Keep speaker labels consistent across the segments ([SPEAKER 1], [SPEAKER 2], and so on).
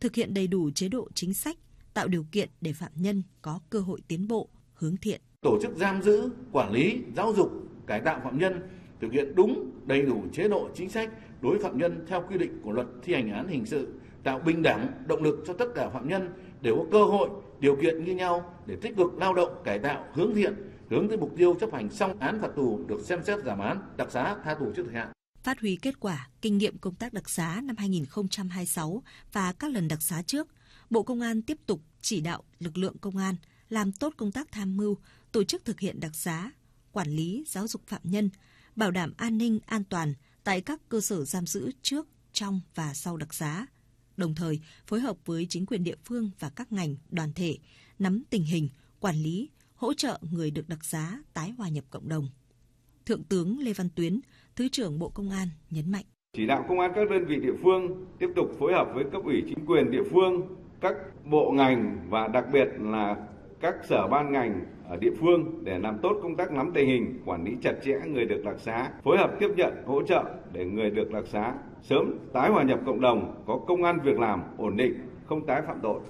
[SPEAKER 1] thực hiện đầy đủ chế độ chính sách, tạo điều kiện để phạm nhân có cơ hội tiến bộ, hướng thiện.
[SPEAKER 2] Tổ chức giam giữ, quản lý, giáo dục, cải tạo phạm nhân, thực hiện đúng, đầy đủ chế độ chính sách đối với phạm nhân theo quy định của Luật Thi hành án hình sự, tạo bình đẳng, động lực cho tất cả phạm nhân đều có cơ hội, điều kiện như nhau để tích cực lao động, cải tạo, hướng thiện, hướng tới mục tiêu chấp hành xong án phạt tù được xem xét giảm án, đặc xá, tha tù trước thời hạn.
[SPEAKER 1] Phát huy kết quả, kinh nghiệm công tác đặc xá năm 2026 và các lần đặc xá trước, Bộ Công an tiếp tục chỉ đạo lực lượng công an làm tốt công tác tham mưu, tổ chức thực hiện đặc xá, quản lý, giáo dục phạm nhân, bảo đảm an ninh, an toàn tại các cơ sở giam giữ trước, trong và sau đặc xá. Đồng thời, phối hợp với chính quyền địa phương và các ngành, đoàn thể, nắm tình hình, quản lý, hỗ trợ người được đặc xá tái hòa nhập cộng đồng. Thượng tướng Lê Văn Tuyến, Thứ trưởng Bộ Công an nhấn mạnh.
[SPEAKER 3] Chỉ đạo công an các đơn vị địa phương tiếp tục phối hợp với cấp ủy chính quyền địa phương, các bộ ngành và đặc biệt là các sở ban ngành ở địa phương để làm tốt công tác nắm tình hình, quản lý chặt chẽ người được đặc xá, phối hợp tiếp nhận, hỗ trợ để người được đặc xá sớm tái hòa nhập cộng đồng, có công ăn việc làm ổn định, không tái phạm tội.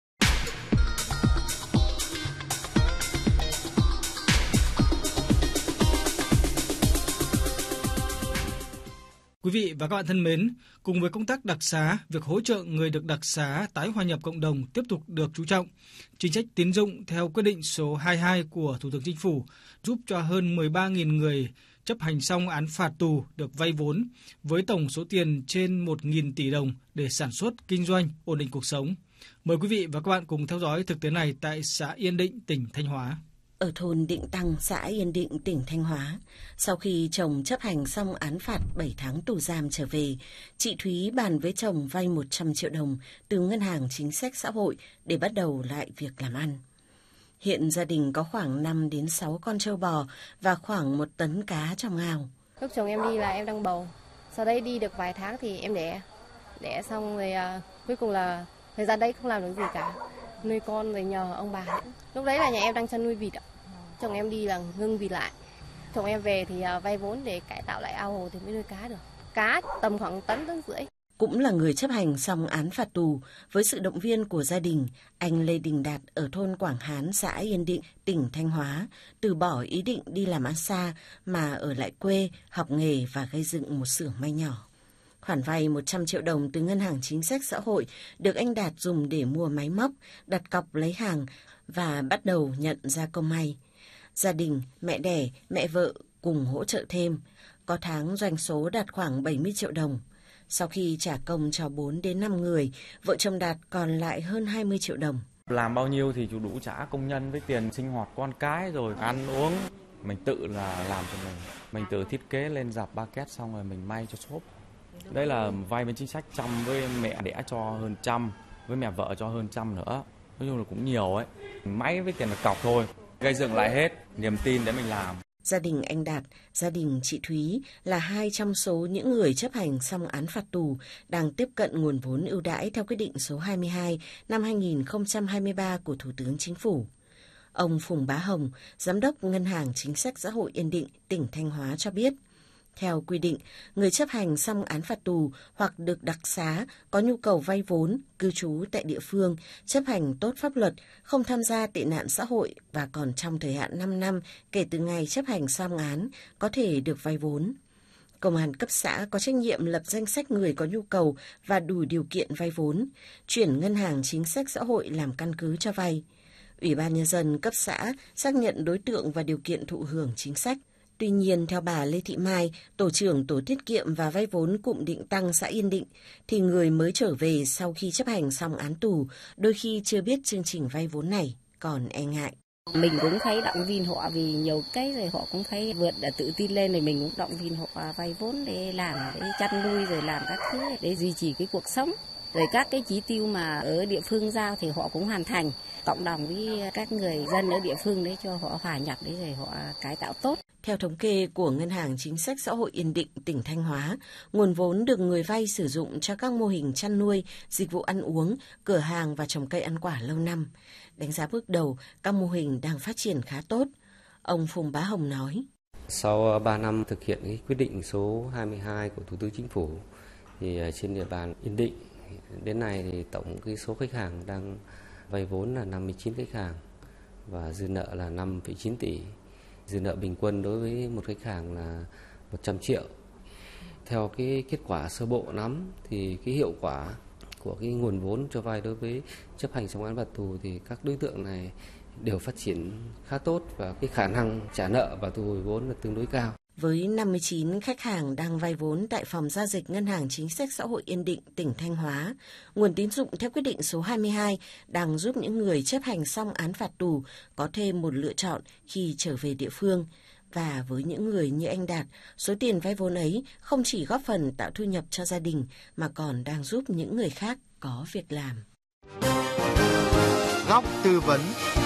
[SPEAKER 4] Quý vị và các bạn thân mến, cùng với công tác đặc xá, việc hỗ trợ người được đặc xá tái hòa nhập cộng đồng tiếp tục được chú trọng. Chính sách tín dụng theo quyết định số 22 của Thủ tướng Chính phủ giúp cho hơn 13.000 người chấp hành xong án phạt tù được vay vốn với tổng số tiền trên 1.000 tỷ đồng để sản xuất, kinh doanh, ổn định cuộc sống. Mời quý vị và các bạn cùng theo dõi thực tế này tại xã Yên Định, tỉnh Thanh Hóa.
[SPEAKER 5] Ở thôn Định Tăng, xã Yên Định, tỉnh Thanh Hóa, sau khi chồng chấp hành xong án phạt 7 tháng tù giam trở về, chị Thúy bàn với chồng vay 100 triệu đồng từ Ngân hàng Chính sách Xã hội để bắt đầu lại việc làm ăn. Hiện gia đình có khoảng 5 đến 6 con trâu bò và khoảng 1 tấn cá trong ao.
[SPEAKER 6] Lúc chồng em đi là em đang bầu, sau đấy đi được vài tháng thì em đẻ xong rồi cuối cùng là thời gian đấy không làm được gì cả, nuôi con rồi nhờ ông bà. Lúc đấy là nhà em đang chăn nuôi vịt. Chồng em đi là ngưng vịt lại. Chồng em về thì vay vốn để cải tạo lại ao hồ thì mới nuôi cá được. Cá tầm khoảng tấn rưỡi.
[SPEAKER 5] Cũng là người chấp hành xong án phạt tù, với sự động viên của gia đình, anh Lê Đình Đạt ở thôn Quảng Hán, xã Yên Định, tỉnh Thanh Hóa, từ bỏ ý định đi làm ăn xa mà ở lại quê, học nghề và gây dựng một xưởng may nhỏ. Khoản vay 100 triệu đồng từ Ngân hàng Chính sách Xã hội được anh Đạt dùng để mua máy móc, đặt cọc lấy hàng và bắt đầu nhận gia công may. Gia đình, mẹ đẻ, mẹ vợ cùng hỗ trợ thêm. Có tháng doanh số đạt khoảng 70 triệu đồng. Sau khi trả công cho 4 đến 5 người, vợ chồng Đạt còn lại hơn 20 triệu đồng.
[SPEAKER 7] Làm bao nhiêu thì chú đủ trả công nhân với tiền sinh hoạt con cái rồi ăn uống. Mình tự là làm cho mình tự thiết kế lên dạp ba két xong rồi mình may cho shop. Đây là vay bên chính sách 100 với mẹ đẻ cho hơn 100, với mẹ vợ cho hơn 100 nữa. Nói chung là cũng nhiều ấy. Máy với tiền là cọc thôi. Gây dựng lại hết, niềm tin để mình làm.
[SPEAKER 5] Gia đình anh Đạt, gia đình chị Thúy là 2 trong số những người chấp hành xong án phạt tù đang tiếp cận nguồn vốn ưu đãi theo quyết định số 22 năm 2023 của Thủ tướng Chính phủ. Ông Phùng Bá Hồng, Giám đốc Ngân hàng Chính sách Xã hội Yên Định, tỉnh Thanh Hóa cho biết, theo quy định, người chấp hành xong án phạt tù hoặc được đặc xá có nhu cầu vay vốn, cư trú tại địa phương, chấp hành tốt pháp luật, không tham gia tệ nạn xã hội và còn trong thời hạn 5 năm kể từ ngày chấp hành xong án có thể được vay vốn. Công an cấp xã có trách nhiệm lập danh sách người có nhu cầu và đủ điều kiện vay vốn, chuyển Ngân hàng Chính sách Xã hội làm căn cứ cho vay. Ủy ban Nhân dân cấp xã xác nhận đối tượng và điều kiện thụ hưởng chính sách. Tuy nhiên, theo bà Lê Thị Mai, Tổ trưởng Tổ tiết kiệm và vay vốn cụm Định Tăng xã Yên Định, thì người mới trở về sau khi chấp hành xong án tù đôi khi chưa biết chương trình vay vốn này, còn e ngại.
[SPEAKER 8] Mình cũng thấy động viên họ vì nhiều cái rồi họ cũng thấy vượt đã tự tin lên, rồi mình cũng động viên họ vay vốn để làm, để chăn nuôi rồi làm các thứ để duy trì cái cuộc sống. Rồi các cái chỉ tiêu mà ở địa phương giao thì họ cũng hoàn thành, cộng đồng với các người dân ở địa phương để cho họ hòa nhập, để rồi họ cải tạo tốt.
[SPEAKER 5] Theo thống kê của Ngân hàng Chính sách Xã hội Yên Định, tỉnh Thanh Hóa, nguồn vốn được người vay sử dụng cho các mô hình chăn nuôi, dịch vụ ăn uống, cửa hàng và trồng cây ăn quả lâu năm. Đánh giá bước đầu, các mô hình đang phát triển khá tốt. Ông Phùng Bá Hồng nói.
[SPEAKER 9] Sau 3 năm thực hiện quyết định số 22 của Thủ tướng Chính phủ, thì trên địa bàn Yên Định đến nay thì tổng cái số khách hàng đang vay vốn là 59 khách hàng và dư nợ là 5,9 tỷ. Dư nợ bình quân đối với một khách hàng là 100 triệu. Theo cái kết quả sơ bộ nắm thì cái hiệu quả của cái nguồn vốn cho vay đối với chấp hành xong án phạt tù thì các đối tượng này đều phát triển khá tốt và cái khả năng trả nợ và thu hồi vốn là tương đối cao.
[SPEAKER 5] Với 59 khách hàng đang vay vốn tại Phòng Giao dịch Ngân hàng Chính sách Xã hội Yên Định, tỉnh Thanh Hóa, nguồn tín dụng theo quyết định số 22 đang giúp những người chấp hành xong án phạt tù có thêm một lựa chọn khi trở về địa phương. Và với những người như anh Đạt, số tiền vay vốn ấy không chỉ góp phần tạo thu nhập cho gia đình mà còn đang giúp những người khác có việc làm.
[SPEAKER 10] Góc tư vấn.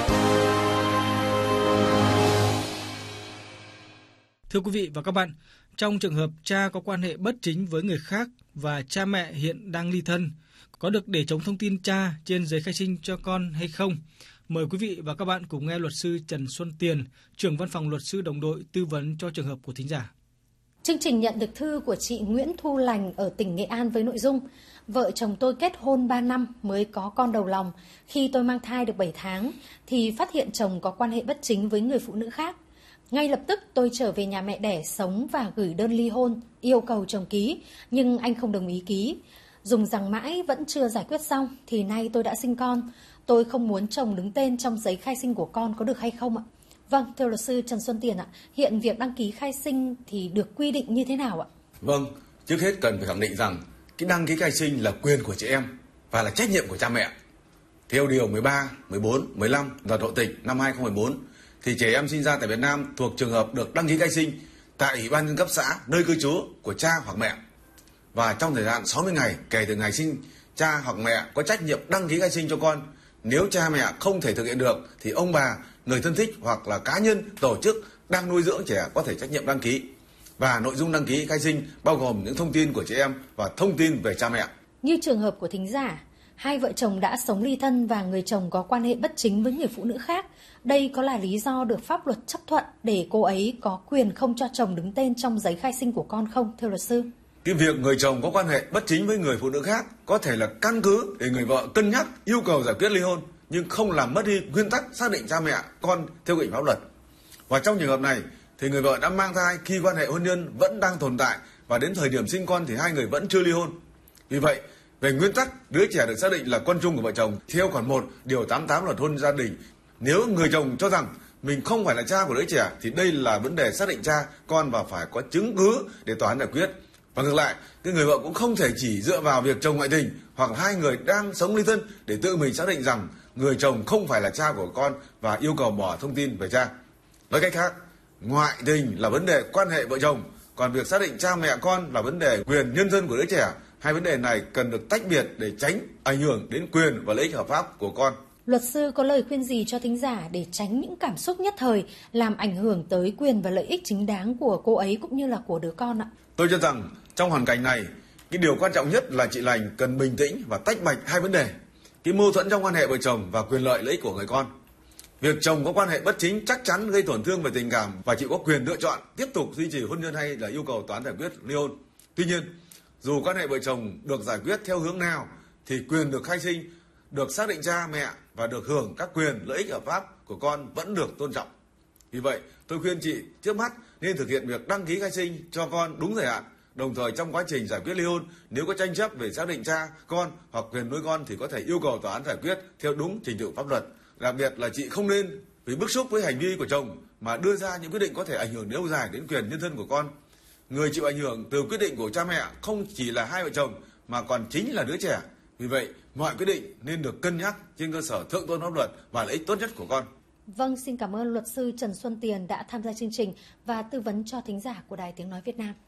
[SPEAKER 4] Thưa quý vị và các bạn, trong trường hợp cha có quan hệ bất chính với người khác và cha mẹ hiện đang ly thân, có được để chống thông tin cha trên giấy khai sinh cho con hay không? Mời quý vị và các bạn cùng nghe luật sư Trần Xuân Tiền, trưởng văn phòng luật sư đồng đội tư vấn cho trường hợp của thính giả.
[SPEAKER 11] Chương trình nhận được thư của chị Nguyễn Thu Lành ở tỉnh Nghệ An với nội dung: vợ chồng tôi kết hôn 3 năm mới có con đầu lòng. Khi tôi mang thai được 7 tháng thì phát hiện chồng có quan hệ bất chính với người phụ nữ khác. Ngay lập tức tôi trở về nhà mẹ đẻ sống và gửi đơn ly hôn, yêu cầu chồng ký, nhưng anh không đồng ý ký. Dùng rằng mãi vẫn chưa giải quyết xong thì nay tôi đã sinh con. Tôi không muốn chồng đứng tên trong giấy khai sinh của con, có được hay không ạ? Vâng, thưa luật sư Trần Xuân Tiền ạ, hiện việc đăng ký khai sinh thì được quy định như thế nào ạ?
[SPEAKER 12] Vâng, trước hết cần phải khẳng định rằng cái đăng ký khai sinh là quyền của chị em và là trách nhiệm của cha mẹ. Theo điều 13, 14, 15 Luật Hộ tịch năm 2014 thì trẻ em sinh ra tại Việt Nam thuộc trường hợp được đăng ký khai sinh tại Ủy ban nhân cấp xã nơi cư trú của cha hoặc mẹ. Và trong thời gian 60 ngày kể từ ngày sinh, cha hoặc mẹ có trách nhiệm đăng ký khai sinh cho con. Nếu cha mẹ không thể thực hiện được thì ông bà, người thân thích hoặc là cá nhân, tổ chức đang nuôi dưỡng trẻ có thể trách nhiệm đăng ký. Và nội dung đăng ký khai sinh bao gồm những thông tin của trẻ em và thông tin về cha mẹ.
[SPEAKER 11] Như trường hợp của thính giả, hai vợ chồng đã sống ly thân và người chồng có quan hệ bất chính với người phụ nữ khác. Đây có là lý do được pháp luật chấp thuận để cô ấy có quyền không cho chồng đứng tên trong giấy khai sinh của con không, thưa luật sư?
[SPEAKER 12] Cái việc người chồng có quan hệ bất chính với người phụ nữ khác có thể là căn cứ để người vợ cân nhắc yêu cầu giải quyết ly hôn, nhưng không làm mất đi nguyên tắc xác định cha mẹ con theo quy định pháp luật. Và trong trường hợp này thì người vợ đã mang thai khi quan hệ hôn nhân vẫn đang tồn tại và đến thời điểm sinh con thì hai người vẫn chưa ly hôn. Vì vậy, về nguyên tắc, đứa trẻ được xác định là con chung của vợ chồng theo khoản 1 điều 88 Luật hôn gia đình. Nếu người chồng cho rằng mình không phải là cha của đứa trẻ thì đây là vấn đề xác định cha con và phải có chứng cứ để tòa án giải quyết. Và ngược lại, cái người vợ cũng không thể chỉ dựa vào việc chồng ngoại tình hoặc hai người đang sống ly thân để tự mình xác định rằng người chồng không phải là cha của con và yêu cầu bỏ thông tin về cha. Nói cách khác, ngoại tình là vấn đề quan hệ vợ chồng, còn việc xác định cha mẹ con là vấn đề quyền nhân thân của đứa trẻ. Hai vấn đề này cần được tách biệt để tránh ảnh hưởng đến quyền và lợi ích hợp pháp của con.
[SPEAKER 11] Luật sư có lời khuyên gì cho thính giả để tránh những cảm xúc nhất thời làm ảnh hưởng tới quyền và lợi ích chính đáng của cô ấy cũng như là của đứa con ạ?
[SPEAKER 12] Tôi cho rằng trong hoàn cảnh này, cái điều quan trọng nhất là chị Lành cần bình tĩnh và tách bạch hai vấn đề: cái mâu thuẫn trong quan hệ vợ chồng và quyền lợi ích của người con. Việc chồng có quan hệ bất chính chắc chắn gây tổn thương về tình cảm và chị có quyền lựa chọn tiếp tục duy trì hôn nhân hay là yêu cầu tòa án giải quyết ly hôn. Tuy nhiên, dù quan hệ vợ chồng được giải quyết theo hướng nào thì quyền được khai sinh, được xác định cha mẹ và được hưởng các quyền lợi ích hợp pháp của con vẫn được tôn trọng. Vì vậy, tôi khuyên chị trước mắt nên thực hiện việc đăng ký khai sinh cho con đúng thời hạn. Đồng thời trong quá trình giải quyết ly hôn, nếu có tranh chấp về xác định cha, con hoặc quyền nuôi con thì có thể yêu cầu tòa án giải quyết theo đúng trình tự pháp luật. Đặc biệt là chị không nên vì bức xúc với hành vi của chồng mà đưa ra những quyết định có thể ảnh hưởng lâu dài đến quyền nhân thân của con. Người chịu ảnh hưởng từ quyết định của cha mẹ không chỉ là hai vợ chồng mà còn chính là đứa trẻ. Vì vậy, mọi quyết định nên được cân nhắc trên cơ sở thượng tôn pháp luật và lợi ích tốt nhất của con.
[SPEAKER 11] Vâng, xin cảm ơn luật sư Trần Xuân Tiền đã tham gia chương trình và tư vấn cho thính giả của Đài Tiếng Nói Việt Nam.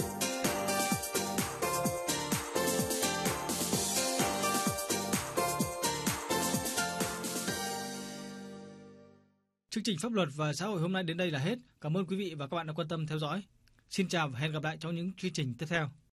[SPEAKER 4] Chương trình Pháp luật và xã hội hôm nay đến đây là hết. Cảm ơn quý vị và các bạn đã quan tâm theo dõi. Xin chào và hẹn gặp lại trong những chương trình tiếp theo.